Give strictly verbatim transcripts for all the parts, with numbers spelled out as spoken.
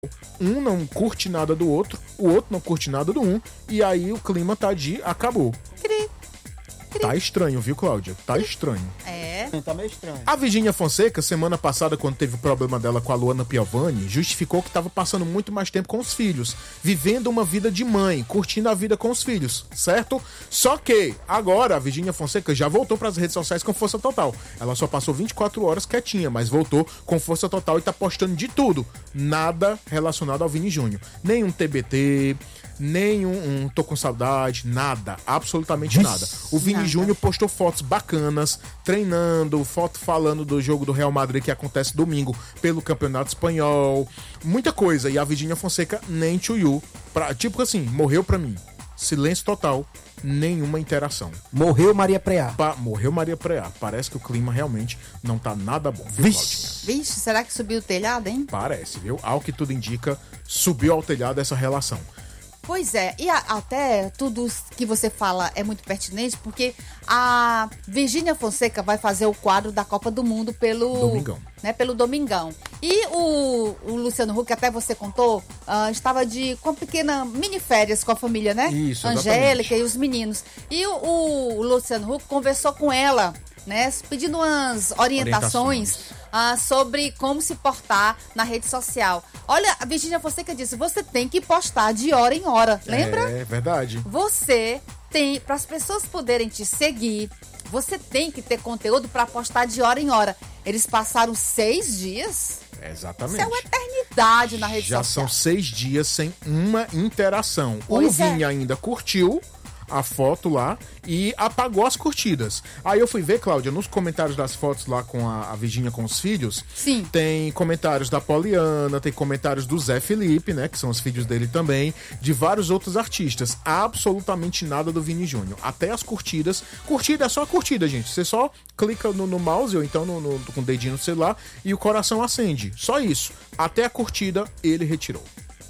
Um não curte nada do outro, o outro não curte nada do um, e aí o clima tá de acabou. Cri, cri. Tá estranho, viu, Cláudia? Tá estranho. É. Tá meio estranho. A Virgínia Fonseca, semana passada, quando teve o problema dela com a Luana Piovani, justificou que estava passando muito mais tempo com os filhos, vivendo uma vida de mãe, curtindo a vida com os filhos, certo? Só que agora a Virgínia Fonseca já voltou para as redes sociais com força total. Ela só passou vinte e quatro horas quietinha, mas voltou com força total e tá postando de tudo. Nada relacionado ao Vini Júnior. Nenhum T B T, nenhum um, tô com saudade, nada, absolutamente nada. O Vini Nada. Júnior postou fotos bacanas, treinando, foto falando do jogo do Real Madrid que acontece domingo pelo Campeonato Espanhol, muita coisa. E a Virgínia Fonseca nem tchuiu, pra, tipo assim, morreu pra mim. Silêncio total, nenhuma interação. Morreu Maria Preá. Pa, morreu Maria Preá. Parece que o clima realmente não tá nada bom, viu, Vixe. Claudinha? Vixe, será que subiu o telhado, hein? Parece, viu? Ao que tudo indica, subiu ao telhado essa relação. Pois é, e a- até tudo que você fala é muito pertinente, porque a Virgínia Fonseca vai fazer o quadro da Copa do Mundo pelo Domingão. Né, pelo Domingão. E o, o Luciano Huck, até você contou, ah, estava de com uma pequena mini férias com a família, né? Isso, Angélica e os meninos. E o, o Luciano Huck conversou com ela, né, pedindo umas orientações, Orientações. ah, sobre como se portar na rede social. Olha, a Virgínia Fonseca disse, você tem que postar de hora em hora, lembra? É verdade. Você tem, para as pessoas poderem te seguir, você tem que ter conteúdo para postar de hora em hora. Eles passaram seis dias. Exatamente. Isso é uma eternidade na rede Já social. são seis dias sem uma interação. Pois o é. Vini ainda curtiu a foto lá e apagou as curtidas. Aí eu fui ver, Cláudia, nos comentários das fotos lá com a, a Virgínia com os filhos, Sim. tem comentários da Poliana, tem comentários do Zé Felipe, né, que são os filhos dele também, de vários outros artistas. Absolutamente nada do Vini Júnior. Até as curtidas. Curtida é só curtida, gente. Você só clica no, no mouse ou então no, no, com o dedinho no celular e o coração acende. Só isso. Até a curtida ele retirou.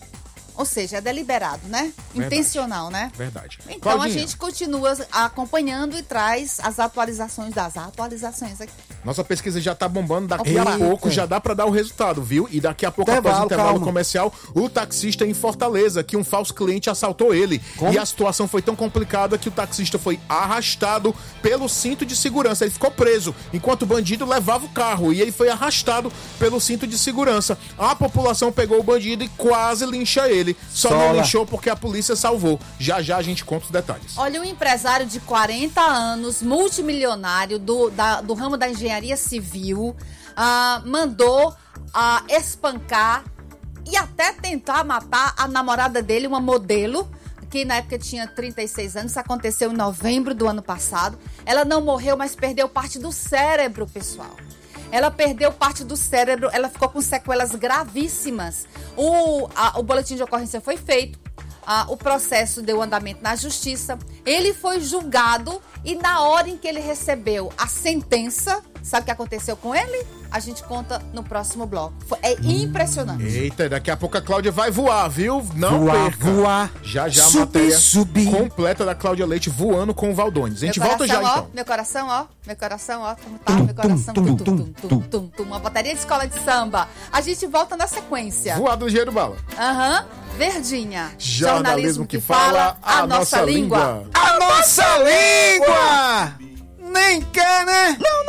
Ou seja, é deliberado, né? Verdade. Intencional, né? Verdade. Então Claudinha, a gente continua acompanhando e traz as atualizações das atualizações aqui. nossa pesquisa já tá bombando, daqui Opa. a pouco já dá pra dar o resultado, viu? E daqui a pouco, após o Intervalo, intervalo calma. comercial, o taxista em Fortaleza, que um falso cliente assaltou ele. Como? E a situação foi tão complicada que o taxista foi arrastado pelo cinto de segurança. Ele ficou preso, enquanto o bandido levava o carro. E ele foi arrastado pelo cinto de segurança. A população pegou o bandido e quase lincha ele. Só não Sola. linchou porque a polícia salvou. Já já a gente conta os detalhes. Olha, um empresário de quarenta anos, multimilionário do, da- do ramo da engenharia civil, ah, mandou ah, espancar e até tentar matar a namorada dele, uma modelo, que na época tinha trinta e seis anos. Isso aconteceu em novembro do ano passado. Ela não morreu, mas perdeu parte do cérebro, pessoal. Ela perdeu parte do cérebro, ela ficou com sequelas gravíssimas. O, a- o boletim de ocorrência foi feito, a- o processo deu andamento na justiça, ele foi julgado e na hora em que ele recebeu a sentença, sabe o que aconteceu com ele? A gente conta no próximo bloco. Foi- é impressionante. Eita, daqui a pouco a Cláudia vai voar, viu? Não Voar, perca. voar. Já já a Subir, matéria subir. completa da Cláudia Leite voando com o Valdones. A gente Meu volta já coração, ó, então. Meu coração, ó. Meu coração, ó. Como tá? Meu coração. tum, Tum, tum, tum, tum, tum, tum, tum, tum. Uma bateria de escola de samba. A gente volta na sequência. Voado ligeiro bala. Aham. Verdinha. Jornalismo que fala a nossa língua. A nossa língua! Nem quer, né? Não, não.